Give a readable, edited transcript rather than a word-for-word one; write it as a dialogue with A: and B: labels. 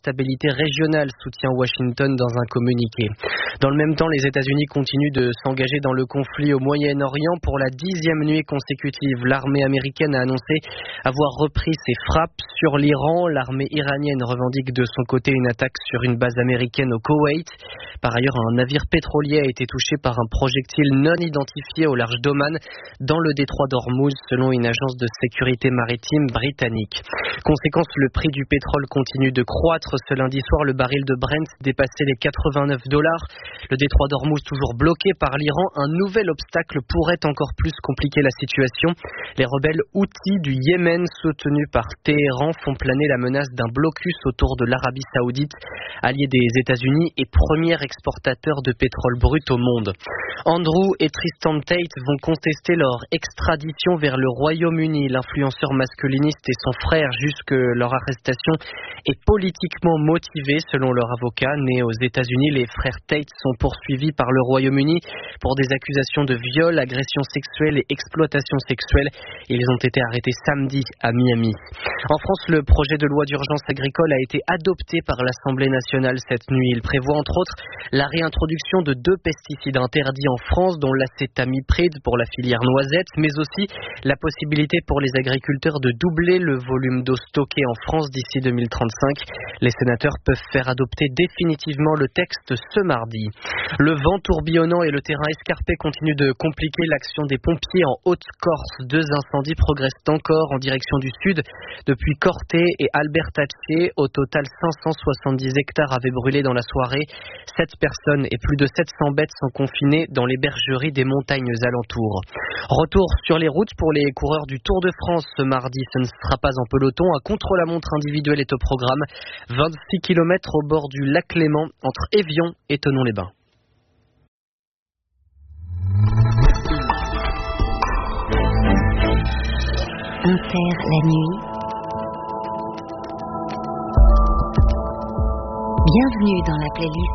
A: l'instabilité régionale, soutient Washington dans un communiqué. Dans le même temps, les États-Unis continuent de s'engager dans le conflit au Moyen-Orient. Pour la 10e nuit consécutive, l'armée américaine a annoncé avoir repris ses frappes sur l'Iran. L'armée iranienne revendique de son côté une attaque sur une base américaine au Koweït. Par ailleurs, un navire pétrolier a été touché par un projectile non identifié au large d'Oman dans le détroit d'Ormuz, selon une agence de sécurité maritime britannique. Conséquence, le prix du pétrole continue de croître. Ce lundi soir, le baril de Brent dépassait les $89. Le détroit d'Ormuz toujours bloqué par l'Iran. Un nouvel obstacle pourrait encore plus compliquer la situation. Les rebelles Houthis du Yémen, soutenus par Téhéran, font planer la menace d'un blocus autour de l'Arabie Saoudite, allié des États-Unis et premier exportateur de pétrole brut au monde. Andrew et Tristan Tate vont contester leur extradition vers le Royaume-Uni. L'influenceur masculiniste et son frère jugent que leur arrestation est politiquement motivée, selon leur avocat. Nés aux États-Unis, les frères Tate sont poursuivis par le Royaume-Uni pour des accusations de viol, agression sexuelle et exploitation sexuelle. Ils ont été arrêtés samedi à Miami. En France, le projet de loi d'urgence agricole a été adopté par l'Assemblée nationale cette nuit. Il prévoit entre autres la réintroduction de 2 pesticides interdits en France, dont l'acétamipride pour la filière noisette, mais aussi la possibilité pour les agriculteurs de doubler le volume d'eau stocké en France d'ici 2035. Les sénateurs peuvent faire adopter définitivement le texte ce mardi. Le vent tourbillonnant et le terrain escarpé continuent de compliquer l'action des pompiers en Haute-Corse. 2 incendies progressent encore en direction du sud depuis Corté et Albertacce. Au total, 570 hectares avaient brûlé dans la soirée. 7 personnes et plus de 700 bêtes sont confinées dans les bergeries des montagnes alentours. Retour sur les routes pour les coureurs du Tour de France ce mardi. Ce ne sera pas en peloton. Un contre-la-montre individuel est au programme. 26 km au bord du lac Léman entre Évian et Thonon-les-Bains.
B: Inter la nuit. Bienvenue dans la playlist